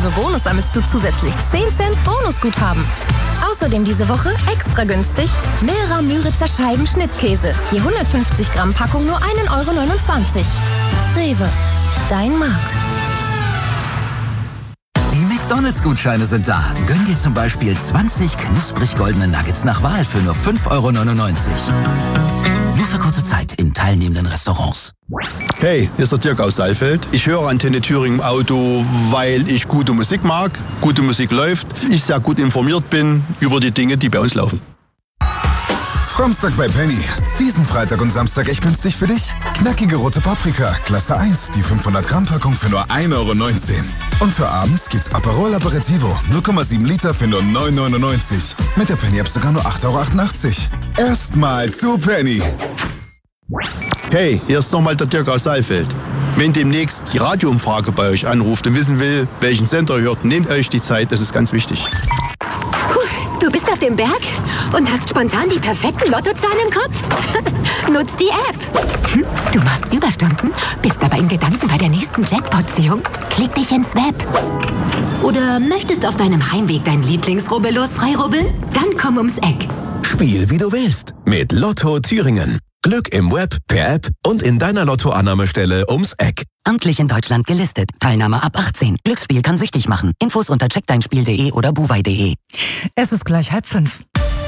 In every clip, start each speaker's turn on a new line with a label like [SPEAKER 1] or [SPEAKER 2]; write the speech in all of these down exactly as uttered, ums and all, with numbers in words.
[SPEAKER 1] Rewe Bonus sammelst du zusätzlich zehn Cent Bonusguthaben. Außerdem diese Woche extra günstig Milra Müritzer Scheiben Schnittkäse. Die hundertfünfzig Gramm Packung nur ein Euro neunundzwanzig. Rewe, dein Markt.
[SPEAKER 2] Die McDonalds-Gutscheine sind da. Gönn dir zum Beispiel zwanzig knusprig goldene Nuggets nach Wahl für nur fünf Euro neunundneunzig. Nur für kurze Zeit in teilnehmenden Restaurants.
[SPEAKER 3] Hey, hier ist der Dirk aus Saalfeld. Ich höre Antenne Thüringen im Auto, weil ich gute Musik mag, gute Musik läuft, ich sehr gut informiert bin über die Dinge, die bei uns laufen.
[SPEAKER 4] Samstag bei Penny. Diesen Freitag und Samstag echt günstig für dich? Knackige rote Paprika, Klasse eins, die fünfhundert Gramm Packung für nur ein Euro neunzehn. Und für abends gibt's Aperol Aperitivo, null Komma sieben Liter für nur neun Euro neunundneunzig. Mit der Penny-App sogar nur acht Euro achtundachtzig. Erstmal zu Penny.
[SPEAKER 3] Hey, hier ist nochmal der Dirk aus Saalfeld. Wenn demnächst die Radioumfrage bei euch anruft und wissen will, welchen Sender ihr hört, nehmt euch die Zeit, das ist ganz wichtig.
[SPEAKER 5] Du bist auf dem Berg und hast spontan die perfekten Lottozahlen im Kopf? Nutz die App. Hm, du machst Überstunden, bist aber in Gedanken bei der nächsten Jackpot-Ziehung? Klick dich ins Web. Oder möchtest auf deinem Heimweg dein Lieblingsrubbellos freirubbeln? Dann komm ums Eck.
[SPEAKER 6] Spiel wie du willst mit Lotto Thüringen. Glück im Web, per App und in deiner Lottoannahmestelle ums Eck.
[SPEAKER 7] Amtlich in Deutschland gelistet. Teilnahme ab achtzehn. Glücksspiel kann süchtig machen. Infos unter check dein spiel punkt de oder buwei punkt de.
[SPEAKER 8] Es ist gleich halb fünf.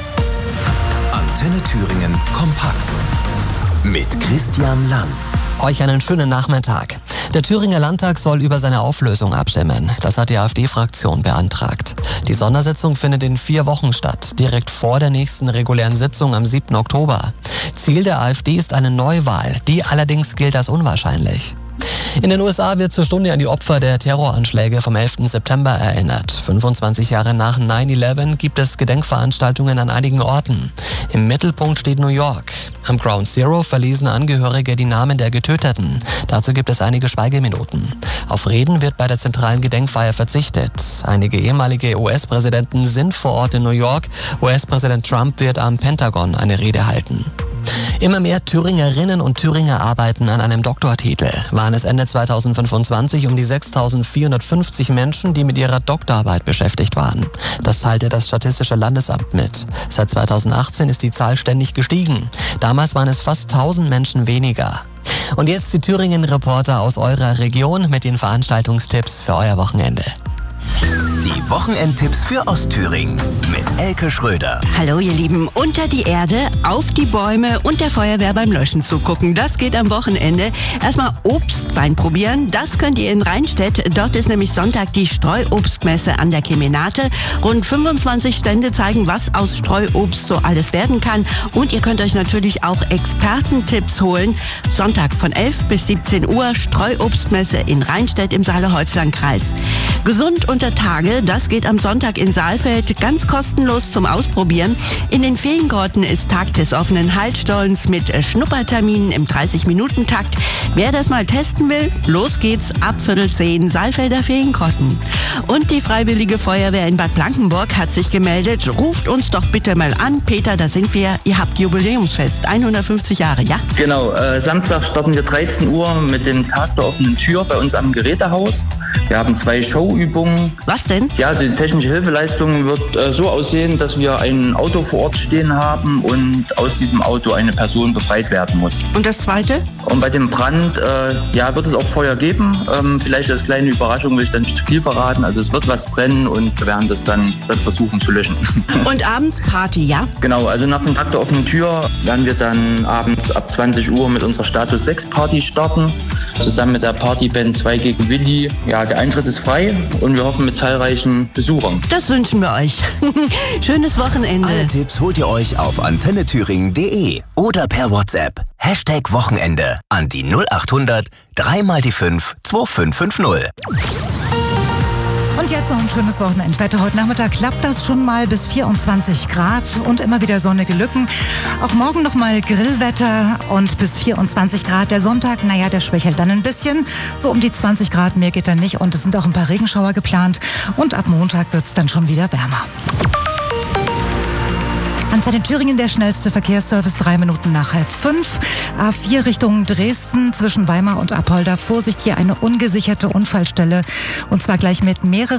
[SPEAKER 6] Antenne Thüringen kompakt. Mit Christian Lang.
[SPEAKER 9] Euch einen schönen Nachmittag. Der Thüringer Landtag soll über seine Auflösung abstimmen. Das hat die AfD-Fraktion beantragt. Die Sondersitzung findet in vier Wochen statt, direkt vor der nächsten regulären Sitzung am siebten Oktober. Ziel der AfD ist eine Neuwahl. Die allerdings gilt als unwahrscheinlich. In den U S A wird zur Stunde an die Opfer der Terroranschläge vom elften September erinnert. fünfundzwanzig Jahre nach neun elf gibt es Gedenkveranstaltungen an einigen Orten. Im Mittelpunkt steht New York. Am Ground Zero verlesen Angehörige die Namen der Getöteten. Dazu gibt es einige Schweigeminuten. Auf Reden wird bei der zentralen Gedenkfeier verzichtet. Einige ehemalige U S-Präsidenten sind vor Ort in New York. U S-Präsident Trump wird am Pentagon eine Rede halten. Immer mehr Thüringerinnen und Thüringer arbeiten an einem Doktortitel. Waren es Ende zweitausendfünfundzwanzig um die sechstausendvierhundertfünfzig Menschen, die mit ihrer Doktorarbeit beschäftigt waren. Das teilte das Statistische Landesamt mit. Seit zweitausendachtzehn ist die Zahl ständig gestiegen. Damals waren es fast tausend Menschen weniger. Und jetzt die Thüringen-Reporter aus eurer Region mit den Veranstaltungstipps für euer Wochenende.
[SPEAKER 2] Die Wochenendtipps für Ostthüringen mit Elke Schröder.
[SPEAKER 10] Hallo ihr Lieben, unter die Erde, auf die Bäume und der Feuerwehr beim Löschen zugucken. Das geht am Wochenende. Erstmal Obstwein probieren, das könnt ihr in Rheinstedt. Dort ist nämlich Sonntag die Streuobstmesse an der Kemenate. Rund fünfundzwanzig Stände zeigen, was aus Streuobst so alles werden kann. Und ihr könnt euch natürlich auch Expertentipps holen. Sonntag von elf bis siebzehn Uhr Streuobstmesse in Rheinstedt im Saale-Holzland-Kreis. Gesund unter Tage, das geht am Sonntag in Saalfeld ganz kostenlos zum Ausprobieren. In den Feengrotten ist Tag des offenen Halsstollens mit Schnupperterminen im dreißig-Minuten-Takt. Wer das mal testen will, los geht's ab Viertel zehn, Saalfelder Feengrotten. Und die Freiwillige Feuerwehr in Bad Blankenburg hat sich gemeldet. Ruft uns doch bitte mal an. Peter, da sind wir. Ihr habt Jubiläumsfest, hundertfünfzig Jahre, ja?
[SPEAKER 11] Genau, äh, Samstag starten wir dreizehn Uhr mit dem Tag der offenen Tür bei uns am Gerätehaus. Wir haben zwei Showübungen.
[SPEAKER 10] Was denn?
[SPEAKER 11] Ja, also die technische Hilfeleistung wird äh, so aussehen, dass wir ein Auto vor Ort stehen haben und aus diesem Auto eine Person befreit werden muss.
[SPEAKER 10] Und das Zweite?
[SPEAKER 11] Und bei dem Brand, äh, ja, wird es auch Feuer geben. Ähm, vielleicht als kleine Überraschung will ich dann nicht zu viel verraten. Also es wird was brennen und wir werden das dann, dann versuchen zu löschen.
[SPEAKER 10] Und abends Party, ja?
[SPEAKER 11] Genau, also nach dem Tag der offenen Tür werden wir dann abends ab zwanzig Uhr mit unserer Status sechs Party starten. Zusammen mit der Partyband zwei gegen Willi. Ja, der Eintritt ist frei und wir hoffen mit zahlreichen Besuchern.
[SPEAKER 10] Das wünschen wir euch. Schönes Wochenende.
[SPEAKER 2] Alle Tipps holt ihr euch auf antenne thüringen punkt de oder per WhatsApp. Hashtag Wochenende an die null acht hundert drei mal die fünf zwei fünf fünf null.
[SPEAKER 8] Und jetzt noch ein schönes Wochenendwetter. Heute Nachmittag klappt das schon mal bis vierundzwanzig Grad und immer wieder sonnige Lücken. Auch morgen noch mal Grillwetter und bis vierundzwanzig Grad. Der Sonntag, naja, der schwächelt dann ein bisschen. So um die zwanzig Grad, mehr geht dann nicht. Und es sind auch ein paar Regenschauer geplant. Und ab Montag wird es dann schon wieder wärmer. Antenne Thüringen, der schnellste Verkehrsservice, drei Minuten nach halb fünf. A vier Richtung Dresden zwischen Weimar und Apolda. Vorsicht, hier eine ungesicherte Unfallstelle. Und zwar gleich mit mehreren